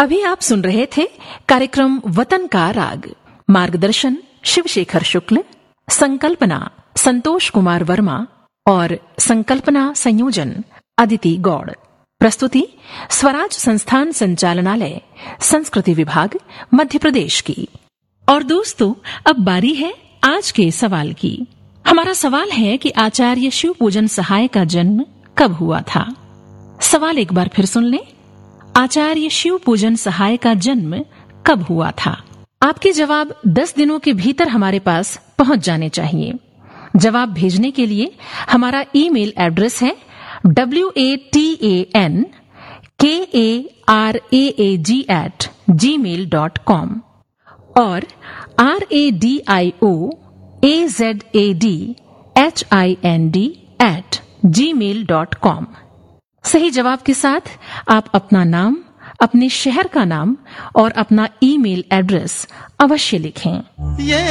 अभी आप सुन रहे थे कार्यक्रम वतन का राग। मार्गदर्शन शिवशेखर शुक्ल, संकल्पना संतोष कुमार वर्मा और संकल्पना संयोजन अदिति गौड़। प्रस्तुति स्वराज संस्थान संचालनालय, संस्कृति विभाग, मध्य प्रदेश की। और दोस्तों, अब बारी है आज के सवाल की। हमारा सवाल है कि आचार्य शिव पूजन सहाय का जन्म कब हुआ था। सवाल एक बार फिर सुन लें। आचार्य शिव पूजन सहाय का जन्म कब हुआ था। आपके जवाब 10 दिनों के भीतर हमारे पास पहुंच जाने चाहिए। जवाब भेजने के लिए हमारा ईमेल एड्रेस है watankaraag@gmail.com और radioazadhind@gmail.com। सही जवाब के साथ आप अपना नाम, अपने शहर का नाम और अपना ईमेल एड्रेस अवश्य लिखें।